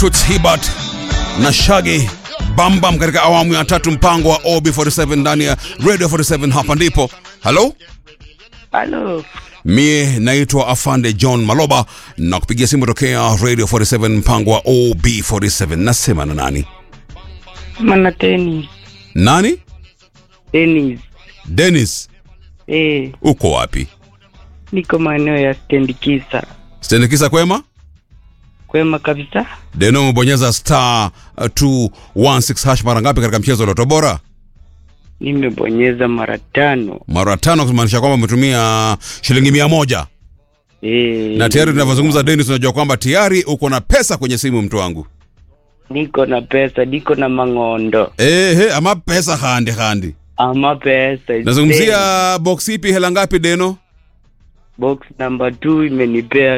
Toots Hibbert na Shaggy Bambam katika awamu ya tatu mpango wa OB47 ndani ya Radio 47. Hapa ndipo. Hello? Hello. Mie naitwa Afande John Maloba na kupigia simu tokea Radio 47 mpango wa OB47. Nasema na nani? Mana Dennis. Nani? Dennis. Dennis. Uko wapi? Niko maeneo ya Stendikisa. Stendikisa kwema? Kwema kabisa. Deno mbonyeza star 216 hash mara ngapi katika mchezo wa Lotto Bora? Nimebonyeza mara 5. Mara 5 kumaanisha kwamba umetumia shilingi 100. Na tayari tunavyozungumza Dennis, unajua kwamba tayari uko na pesa kwenye simu mtu wangu. Niko na pesa, niko na mangondo. Ama pesa handi. Ama pesa. Nazungumzia box ipi, hela ngapi Deno? Box number 2 imenipea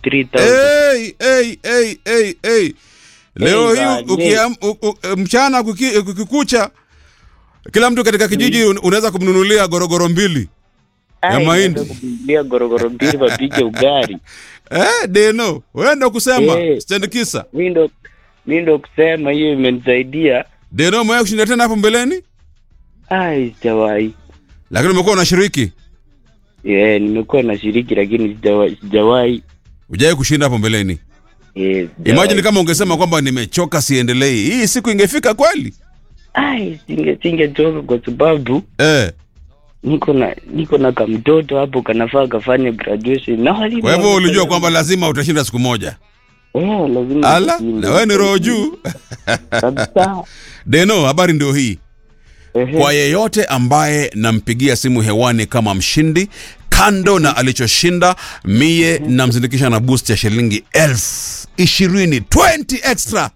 23,000. Leo hii mchana kukikucha kila mtu katika kijiji unaweza kumnunulia gorogoro 2 ya mahindi. Kumnunulia gorogoro 2 wapike ugali. Deno, wewe ndio kusema Stendikisa. Mimi ndo kusema hiyo imenisaidia. Deno, mwe kushinda tena hapo mbeleni? Sijawahi. Lakini umekuwa unashiriki? Nimekuwa nashiriki lakini sijawahi. Hujawahi kushinda hapo mbeleni? Imagine kama ungesema kwamba nimechoka siendelei. Hii siku ingefika kweli? Singechoka kwa sababu niko na kamtoto hapo kanafaa kafanye graduation. Kwa hivyo ulijua kwamba lazima utashinda siku moja? Lazima. Ala, na wewe ni roho juu. Kabisa. Deno, habari ndio hii. Kwa yeyote ambaye nampigia simu hewani kama mshindi, kando na alichoshinda, mie namzindikisha na boost ya shilingi 20,000. 20 extra.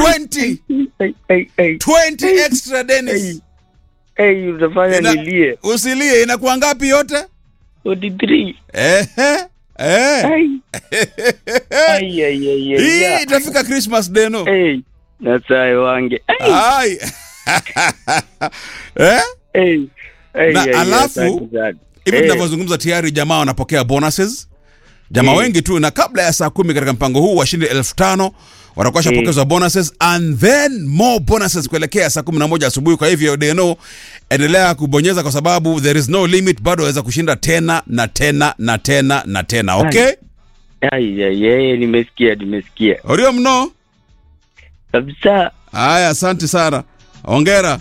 20 extra Dennis. Utafanya nilie. Usilie, inakuwa ngapi yote? 43. Hii itafika Christmas Deno. Nasai wange. Na alafu hivi tunavyozungumza tayari jamaa wanapokea bonuses. Jamaa wengi tu, na kabla ya saa 10 katika mpango huu washinde 5,000 watakuwa shapokezwa bonuses and then more bonuses kuelekea saa 11 asubuhi. Kwa hivyo Deno, endelea kubonyeza kwa sababu there is no limit, bado waweza kushinda tena na tena na tena na tena. Okay? Nimesikia. Orio mno? Kabisa. Haya, asante sana. Hongera.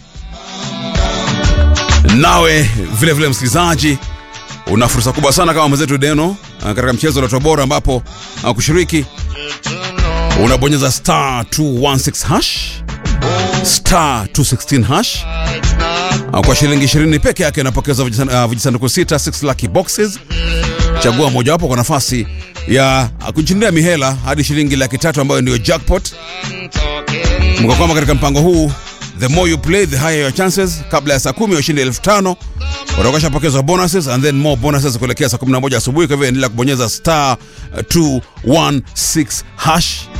Nawe vile msikilizaji, una fursa kubwa sana kama mwenzetu Deno katika mchezo wa Lotto Bora, ambapo kushiriki unabonyeza star 216 hash star 216 hash kwa shilingi 20 peke yake, unapokeza vijisanduku 6 lucky boxes. Chagua moja wapo kwa nafasi ya kujishindia mihela hadi shilingi 300,000 ambayo ndio jackpot. Mkakwama katika mpango huu, the more you play the higher your chances. Kabla ya saa 10 ushinde 5,000, utakwisha pokezwa bonuses and then more bonuses kuelekea saa 11 asubuhi. Kwa hivyo endelea kubonyeza star 216 hash